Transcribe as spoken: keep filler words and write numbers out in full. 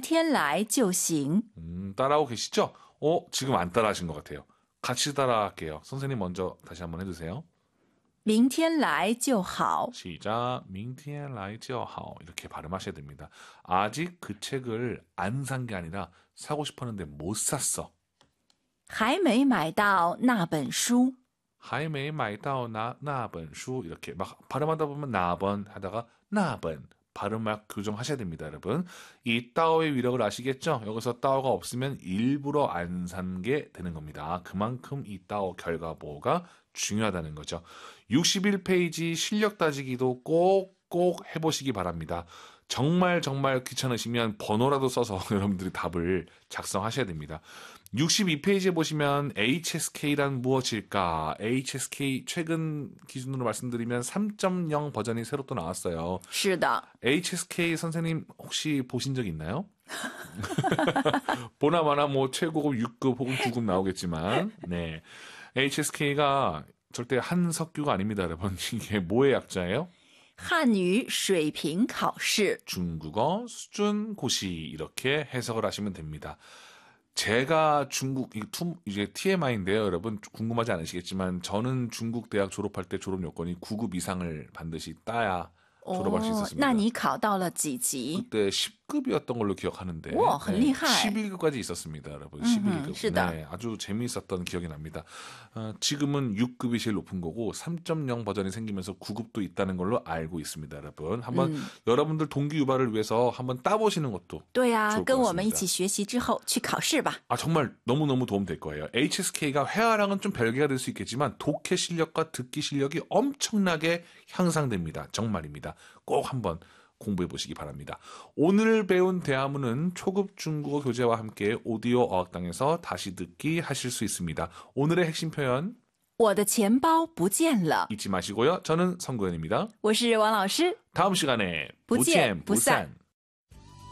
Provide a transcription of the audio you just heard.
天来就行. 음, 따라하고 계시죠? 어, 지금 안 따라하신 것 같아요. 같이 따라할게요. 선생님 먼저 다시 한번 해주세요. 明天来就好. 시작. 明天来就好. 이렇게 발음하셔야 됩니다. 아직 그 책을 안 산 게 아니라 사고 싶었는데 못 샀어. 还没买到那本书. 还没买到那那本书. 이렇게 막 발음하다 보면 나번 하다가 나번 발음막 교정하셔야 됩니다, 여러분. 이 따오의 위력을 아시겠죠? 여기서 따오가 없으면 일부러 안 산 게 되는 겁니다. 그만큼 이 따오 결과보호가 중요하다는 거죠. 육십일 페이지 실력 따지기도 꼭꼭 해보시기 바랍니다. 정말 정말 귀찮으시면 번호라도 써서 여러분들이 답을 작성하셔야 됩니다. 육십이 페이지에 보시면 에이치에스케이란 무엇일까? 에이치에스케이 최근 기준으로 말씀드리면 삼 점 영 버전이 새로 또 나왔어요. 是的. 에이치에스케이 선생님 혹시 보신 적 있나요? 보나마나 뭐 최고급 육 급 혹은 구 급 나오겠지만 네, 에이치에스케이가 절대 한석규가 아닙니다, 여러분. 이게 뭐의 약자예요? 汉语水平考试. 중국어 수준 고시 이렇게 해석을 하시면 됩니다. 제가 중국 이제 티엠아이인데요, 여러분 궁금하지 않으시겠지만 저는 중국 대학 졸업할 때 졸업 요건이 구 급 이상을 반드시 따야 졸업할 수 있었습니다. 那你考到了几级? 그때 십 급이었던 걸로 기억하는데 와, 很厉害. 십일 급까지 있었습니다, 여러분. 십일 급. 是的. 네, 아주 재미있었던 기억이 납니다. 어, 지금은 육 급이 제일 높은 거고 삼 점 영 버전이 생기면서 구 급도 있다는 걸로 알고 있습니다, 여러분. 한번 음. 여러분들 동기 유발을 위해서 한번 따보시는 것도 对啊, 좋을 것 跟我们一 같습니다. 起学习之后去考试吧. 아, 정말 너무너무 도움될 거예요. 에이치에스케이가 회화랑은 좀 별개가 될 수 있겠지만 독해 실력과 듣기 실력이 엄청나게 향상됩니다. 정말입니다. 꼭 한번 공부해 보시기 바랍니다. 오늘 배운 대화문은 초급 중국어 교재와 함께 오디오 어학당에서 다시 듣기 하실 수 있습니다. 오늘의 핵심 표현 我的钱包不见了. 잊지 마시고요. 저는 성구현입니다. 我是王老师. 다음 시간에 不见不散.